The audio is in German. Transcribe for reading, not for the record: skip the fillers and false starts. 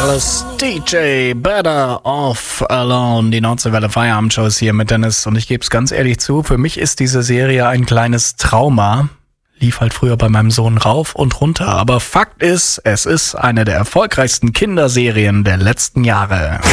alles DJ Better Off Alone. Die Nordseewelle Feierabendshow ist hier mit Dennis und ich gebe es ganz ehrlich zu, für mich ist diese Serie ein kleines Trauma. Lief halt früher bei meinem Sohn rauf und runter, aber Fakt ist, es ist eine der erfolgreichsten Kinderserien der letzten Jahre.